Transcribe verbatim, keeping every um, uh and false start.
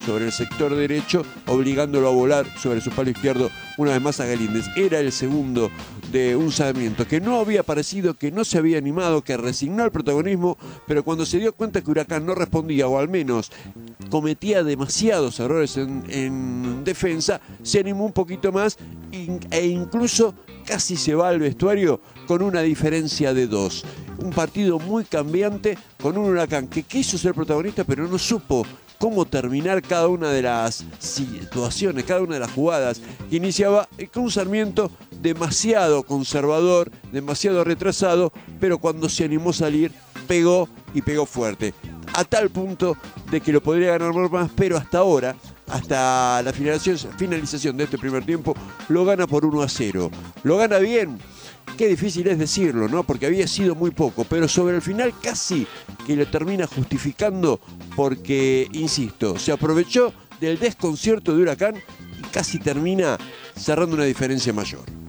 sobre el sector derecho, obligándolo a volar sobre su palo izquierdo una vez más a Galíndez. Era el segundo de un Sarmiento que no había aparecido, que no se había animado, que resignó el protagonismo, pero cuando se dio cuenta que Huracán no respondía, o al menos cometía demasiados errores en, en defensa, se animó un poquito más e incluso casi se va al vestuario con una diferencia de dos. Un partido muy cambiante con un Huracán que quiso ser protagonista pero no supo cómo terminar cada una de las situaciones, cada una de las jugadas que iniciaba, con un Sarmiento demasiado conservador, demasiado retrasado, pero cuando se animó a salir pegó y pegó fuerte, a tal punto de que lo podría ganar más, pero hasta ahora, hasta la finalización de este primer tiempo, lo gana por uno a cero. Lo gana bien. Qué difícil es decirlo, ¿no? Porque había sido muy poco, pero sobre el final casi que lo termina justificando porque, insisto, se aprovechó del desconcierto de Huracán y casi termina cerrando una diferencia mayor.